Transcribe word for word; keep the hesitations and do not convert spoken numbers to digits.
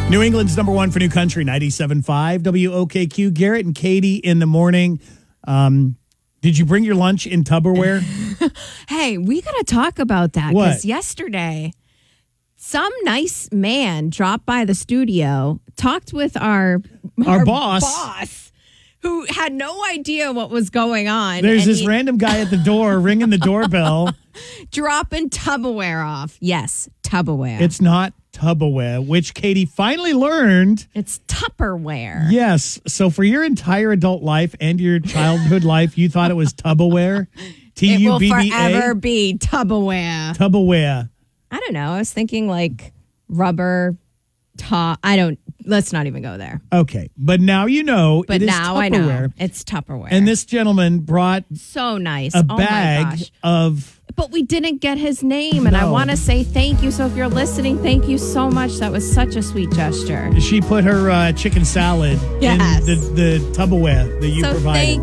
New England's number one for new country, ninety-seven point five W O K Q. Garrett and Katie in the morning. Um, did you bring your lunch in Tupperware? Hey, we got to talk about that. What? Because yesterday, some nice man dropped by the studio, talked with our, Our boss. boss, who had no idea what was going on. There's and this he- random guy at the door ringing the doorbell. dropping Tupperware off. Yes, Tupperware. It's not Tupperware, which Katie finally learned. It's Tupperware. Yes. So for your entire adult life and your childhood life, you thought it was Tupperware? T It U will B B forever A? be Tupperware. Tupperware. I don't know. I was thinking like rubber top. I don't. Let's not even go there. Okay. But now you know But it is now I Tupperware. know it's Tupperware. And this gentleman brought so nice. a oh my bag gosh. of... But we didn't get his name, and I No. want to say thank you. So if you're listening, thank you so much. That was such a sweet gesture. She put her uh, chicken salad Yes. in the, the Tupperware that you so provided. thank